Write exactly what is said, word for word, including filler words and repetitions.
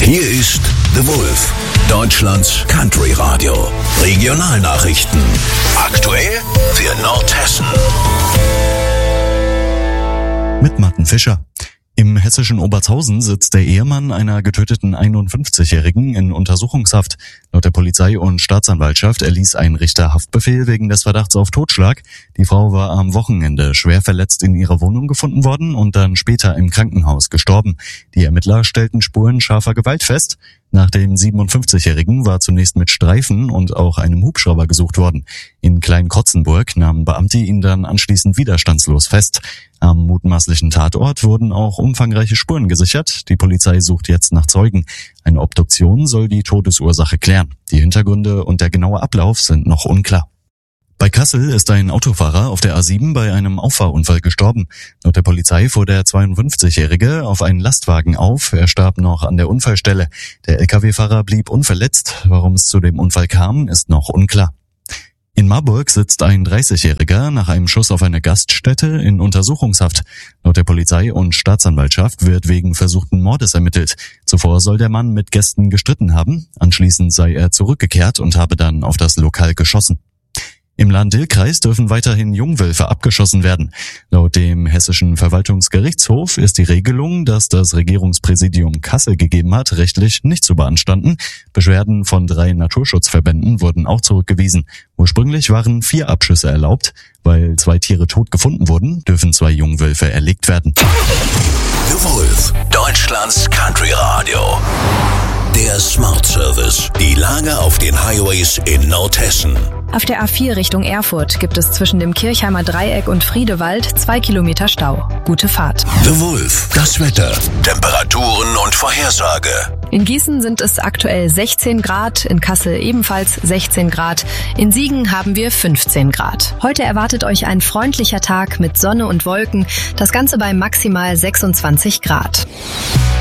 Hier ist The Wolf, Deutschlands Country Radio. Regionalnachrichten. Aktuell für Nordhessen. Mit Martin Fischer. Im hessischen Obertshausen sitzt der Ehemann einer getöteten einundfünfzigjährigen in Untersuchungshaft. Laut der Polizei und Staatsanwaltschaft erließ ein Richter Haftbefehl wegen des Verdachts auf Totschlag. Die Frau war am Wochenende schwer verletzt in ihrer Wohnung gefunden worden und dann später im Krankenhaus gestorben. Die Ermittler stellten Spuren scharfer Gewalt fest. Nach dem siebenundfünfzigjährigen war zunächst mit Streifen und auch einem Hubschrauber gesucht worden. In Klein-Kotzenburg nahmen Beamte ihn dann anschließend widerstandslos fest. Am mutmaßlichen Tatort wurden auch umfangreiche Spuren gesichert. Die Polizei sucht jetzt nach Zeugen. Eine Obduktion soll die Todesursache klären. Die Hintergründe und der genaue Ablauf sind noch unklar. Bei Kassel ist ein Autofahrer auf der A sieben bei einem Auffahrunfall gestorben. Laut der Polizei fuhr der zweiundfünfzigjährige auf einen Lastwagen auf. Er starb noch an der Unfallstelle. Der L K W-Fahrer blieb unverletzt. Warum es zu dem Unfall kam, ist noch unklar. In Marburg sitzt ein dreißigjähriger nach einem Schuss auf eine Gaststätte in Untersuchungshaft. Laut der Polizei und Staatsanwaltschaft wird wegen versuchten Mordes ermittelt. Zuvor soll der Mann mit Gästen gestritten haben. Anschließend sei er zurückgekehrt und habe dann auf das Lokal geschossen. Im Lahn-Dill-Kreis dürfen weiterhin Jungwölfe abgeschossen werden. Laut dem Hessischen Verwaltungsgerichtshof ist die Regelung, dass das Regierungspräsidium Kassel gegeben hat, rechtlich nicht zu beanstanden. Beschwerden von drei Naturschutzverbänden wurden auch zurückgewiesen. Ursprünglich waren vier Abschüsse erlaubt. Weil zwei Tiere tot gefunden wurden, dürfen zwei Jungwölfe erlegt werden. The Wolf, Deutschlands Country Radio. Der Smart Service. Die Lage auf den Highways in Nordhessen. Auf der A vier Richtung Erfurt gibt es zwischen dem Kirchheimer Dreieck und Friedewald zwei Kilometer Stau. Gute Fahrt. The Wolf, das Wetter, Temperaturen und Vorhersage. In Gießen sind es aktuell sechzehn Grad, in Kassel ebenfalls sechzehn Grad, in Siegen haben wir fünfzehn Grad. Heute erwartet euch ein freundlicher Tag mit Sonne und Wolken, das Ganze bei maximal sechsundzwanzig Grad.